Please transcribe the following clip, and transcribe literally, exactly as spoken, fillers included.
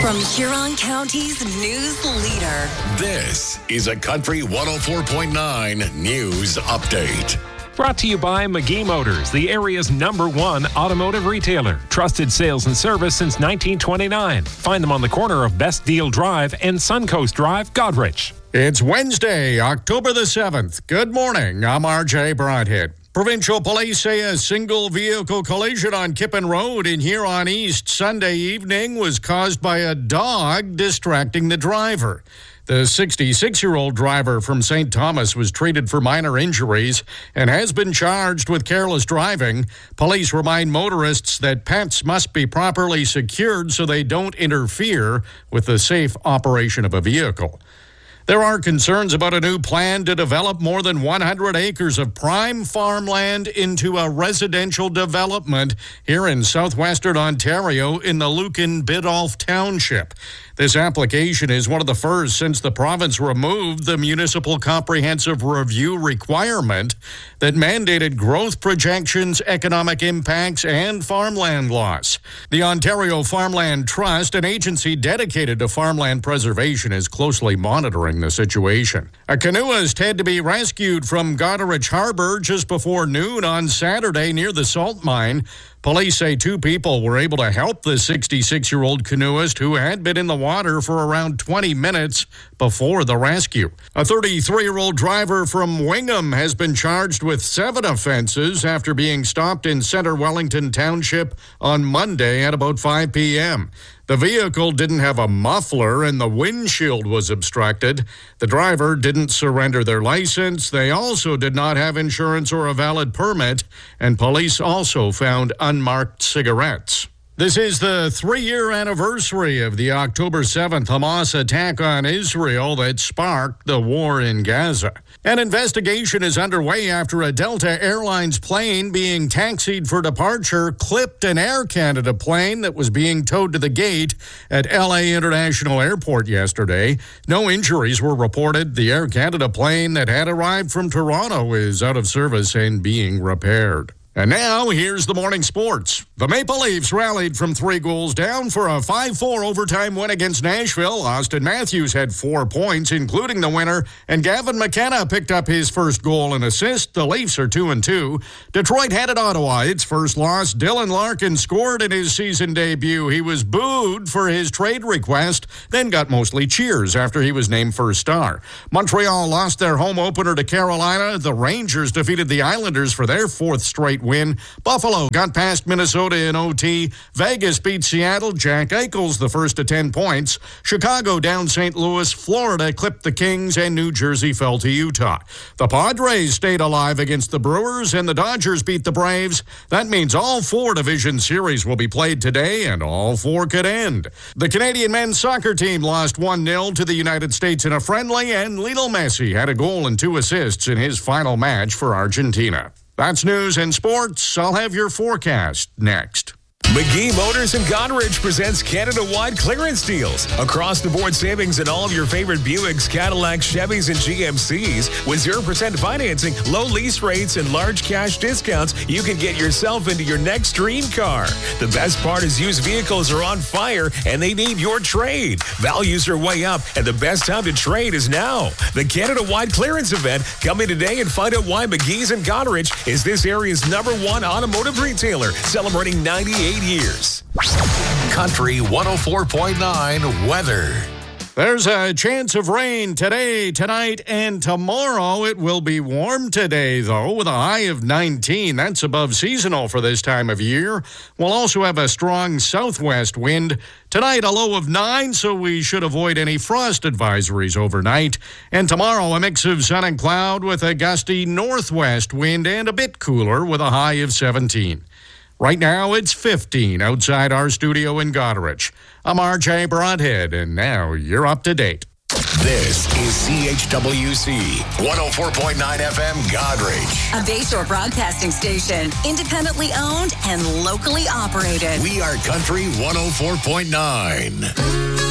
From Huron County's news leader. This is a Country one oh four point nine News Update. Brought to you by McGee Motors, the area's number one automotive retailer. Trusted sales and service since nineteen twenty-nine. Find them on the corner of Best Deal Drive and Suncoast Drive, Godrich. It's Wednesday, October the seventh. Good morning. I'm R J Broadhead. Provincial police say a single vehicle collision on Kippen Road in Huron East Sunday evening was caused by a dog distracting the driver. The sixty-six-year-old driver from Saint Thomas was treated for minor injuries and has been charged with careless driving. Police remind motorists that pets must be properly secured so they don't interfere with the safe operation of a vehicle. There are concerns about a new plan to develop more than one hundred acres of prime farmland into a residential development here in southwestern Ontario in the Lucan Biddulph Township. This application is one of the first since the province removed the municipal comprehensive review requirement that mandated growth projections, economic impacts, and farmland loss. The Ontario Farmland Trust, an agency dedicated to farmland preservation, is closely monitoring the situation. A canoeist had to be rescued from Goderich Harbor just before noon on Saturday near the salt mine. Police say two people were able to help the sixty-six-year-old canoeist who had been in the water for around twenty minutes before the rescue. A thirty-three-year-old driver from Wingham has been charged with seven offenses after being stopped in Centre Wellington Township on Monday at about five p.m. The vehicle didn't have a muffler and the windshield was obstructed. The driver didn't surrender their license. They also did not have insurance or a valid permit, and police also found unmarked cigarettes. This is the three-year anniversary of the October seventh Hamas attack on Israel that sparked the war in Gaza. An investigation is underway after a Delta Airlines plane being taxied for departure clipped an Air Canada plane that was being towed to the gate at L A International Airport yesterday. No injuries were reported. The Air Canada plane that had arrived from Toronto is out of service and being repaired. And now, here's the morning sports. The Maple Leafs rallied from three goals down for a five four overtime win against Nashville. Austin Matthews had four points, including the winner, and Gavin McKenna picked up his first goal and assist. The Leafs are two and two. Detroit headed Ottawa its first loss. Dylan Larkin scored in his season debut. He was booed for his trade request, then got mostly cheers after he was named first star. Montreal lost their home opener to Carolina. The Rangers defeated the Islanders for their fourth straight win. Buffalo got past Minnesota in O T. Vegas beat Seattle. Jack Eichels the first to ten points. Chicago down Saint Louis. Florida clipped the Kings, and New Jersey fell to Utah. The Padres stayed alive against the Brewers, and the Dodgers beat the Braves. That means all four division series will be played today, and all four could end. The Canadian men's soccer team lost one nil to the United States in a friendly, and Lionel Messi had a goal and two assists in his final match for Argentina. That's news and sports. I'll have your forecast next. McGee Motors in Goderich presents Canada-wide clearance deals. Across-the-board savings in all of your favorite Buicks, Cadillacs, Chevys, and G M Cs. With zero percent financing, low lease rates, and large cash discounts, you can get yourself into your next dream car. The best part is used vehicles are on fire, and they need your trade. Values are way up, and the best time to trade is now. The Canada-wide clearance event. Come in today and find out why McGee's in Goderich is this area's number one automotive retailer, celebrating ninety-eight years. Country one oh four point nine weather. There's a chance of rain today, tonight, and tomorrow. It will be warm today, though, with a high of nineteen. That's above seasonal for this time of year. We'll also have a strong southwest wind. Tonight, a low of nine, so we should avoid any frost advisories overnight. And tomorrow, a mix of sun and cloud with a gusty northwest wind and a bit cooler with a high of seventeen. Right now, it's fifteen outside our studio in Goderich. I'm R J Broadhead, and now you're up to date. This is C H W C one oh four point nine F M Goderich. A Bayshore broadcasting station, independently owned and locally operated. We are Country one oh four point nine.